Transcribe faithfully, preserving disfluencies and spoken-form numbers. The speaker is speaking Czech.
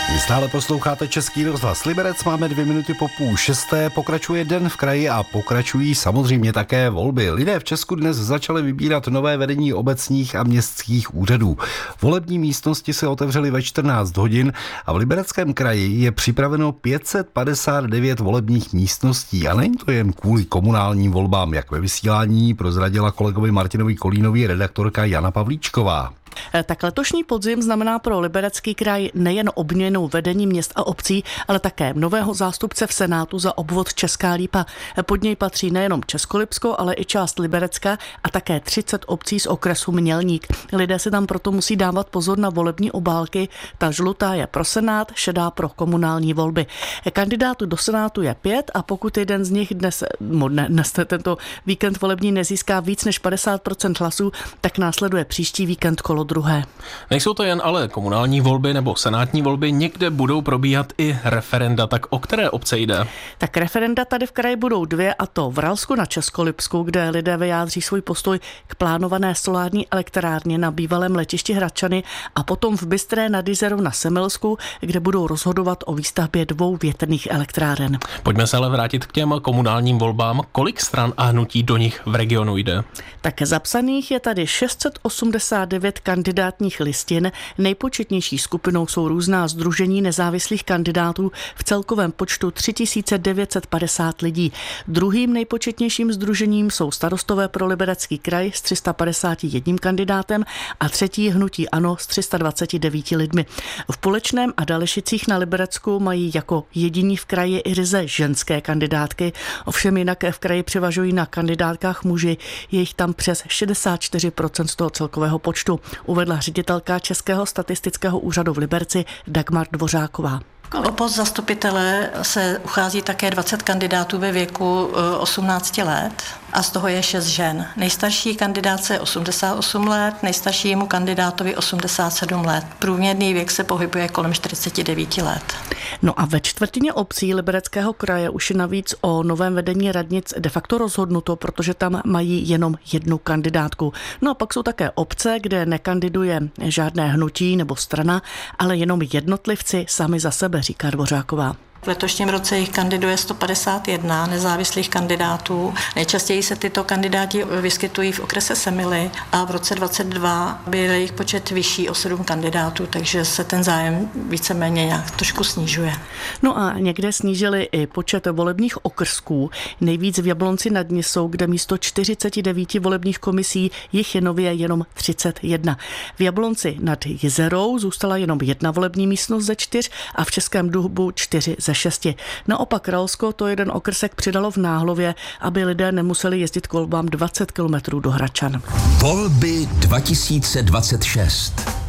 Vy stále posloucháte Český rozhlas Liberec, máme dvě minuty po půl šesté, pokračuje den v kraji a pokračují samozřejmě také volby. Lidé v Česku dnes začali vybírat nové vedení obecních a městských úřadů. Volební místnosti se otevřely ve čtrnáct hodin a v Libereckém kraji je připraveno pět set padesát devět volebních místností. A není to jen kvůli komunálním volbám, jak ve vysílání prozradila kolegovi Martinovi Kolínovi redaktorka Jana Pavlíčková. Tak letošní podzim znamená pro Liberecký kraj nejen obměnu vedení měst a obcí, ale také nového zástupce v Senátu za obvod Česká Lípa. Pod něj patří nejenom Českolipsko, ale i část Liberecka a také třicet obcí z okresu Mělník. Lidé si tam proto musí dávat pozor na volební obálky. Ta žlutá je pro Senát, šedá pro komunální volby. Kandidátů do Senátu je pět a pokud jeden z nich dnes, dnes tento víkend volební nezíská víc než padesát procent hlasů, tak následuje příští víkend kolo druhé. Nejsou to jen ale komunální volby nebo senátní volby, někde budou probíhat i referenda. Tak o které obce jde? Tak referenda tady v kraji budou dvě, a to v Ralsku na Českolipsku, kde lidé vyjádří svůj postoj k plánované solární elektrárně na bývalém letišti Hradčany, a potom v Bystré nad Jizerou na Semilsku, kde budou rozhodovat o výstavbě dvou větrných elektráren. Pojďme se ale vrátit k těm komunálním volbám. Kolik stran a hnutí do nich v regionu jde? Tak zapsaných je tady šest set osmdesát devět kandidátních listin. Nejpočetnější skupinou jsou různá sdružení nezávislých kandidátů v celkovém počtu tři tisíce devět set padesát lidí. Druhým nejpočetnějším sdružením jsou Starostové pro Liberecký kraj s tři sta padesát jedna kandidátem a třetí hnutí ANO s tři sta dvacet devět lidmi. V Polečném a Dalešicích na Liberecku mají jako jediní v kraji i ryze ženské kandidátky, ovšem jinak v kraji převažují na kandidátkách muži, je jich tam přes šedesát čtyři procent z toho celkového počtu, uvedla ředitelka Českého statistického úřadu v Liberci Dagmar Dvořáková. O post zastupitele se uchází také dvacet kandidátů ve věku osmnáct let a z toho je šest žen. Nejstarší kandidátce je osmdesát osm let, nejstaršímu kandidátovi osmdesát sedm let. Průměrný věk se pohybuje kolem čtyřicet devět let. No a ve čtvrtině obcí Libereckého kraje už je navíc o novém vedení radnic de facto rozhodnuto, protože tam mají jenom jednu kandidátku. No a pak jsou také obce, kde nekandiduje žádné hnutí nebo strana, ale jenom jednotlivci sami za sebe, říká Dvořáková. V letošním roce jich kandiduje sto padesát jedna nezávislých kandidátů. Nejčastěji se tyto kandidáti vyskytují v okrese Semily a v roce dvacet dva byl jejich počet vyšší o sedm kandidátů, takže se ten zájem víceméně nějak trošku snižuje. No a někde snížili i počet volebních okrsků. Nejvíc v Jablonci nad Nisou, kde místo čtyřicet devět volebních komisí jich je nově jenom třicet jedna. V Jablonci nad Jizerou zůstala jenom jedna volební místnost ze čtyř a v Českém Dubu čtyři ze šesti. Naopak Ralsko to jeden okrsek přidalo v Náhlově, aby lidé nemuseli jezdit k volbám dvacet kilometrů do Hradčan. Volby dva tisíce dvacet šest.